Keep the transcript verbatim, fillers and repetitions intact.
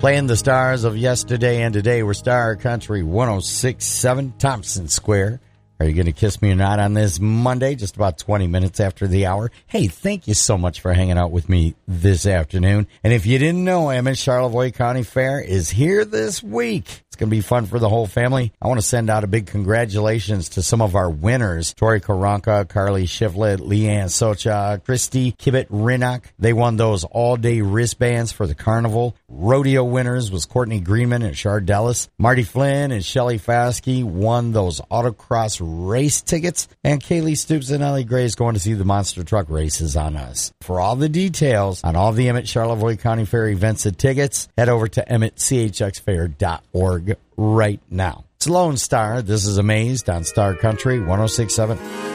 Playing the stars of yesterday and today, we're Star Country one oh six point seven, Thompson Square. Are you going to kiss me or not on this Monday, just about twenty minutes after the hour? Hey, thank you so much for hanging out with me this afternoon. And if you didn't know, Emmett Charlevoix County Fair is here this week. It's going to be fun for the whole family. I want to send out a big congratulations to some of our winners. Tori Karanka, Carly Shivlet, Leanne Socha, Christy Kibit-Rinnock. They won those all-day wristbands for the carnival. Rodeo winners was Courtney Greenman and Shar Dellis. Marty Flynn and Shelley Fasky won those autocross race tickets. And Kaylee Stoops and Ellie Gray's going to see the monster truck races on us. For all the details on all the Emmett Charlevoix County Fair events and tickets, head over to emmett c h x fair dot org right now. It's Lone Star. This is Amazed on Star Country one oh six point seven.